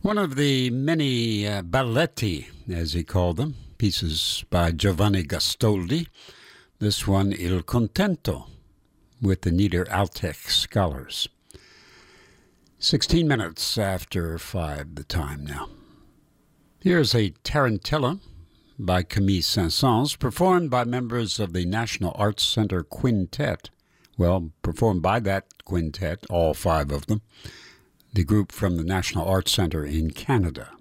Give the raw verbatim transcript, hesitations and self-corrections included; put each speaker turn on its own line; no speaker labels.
One of the many uh, balletti, as he called them, pieces by Giovanni Gastoldi. This one, Il Contento, with the Niederalteich Scholars. Sixteen minutes after five, the time now. Here's a Tarantella by Camille Saint-Saëns, performed by members of the National Arts Center Quintet. Well, performed by that quintet, all five of them. The group from the National Arts Center in Canada.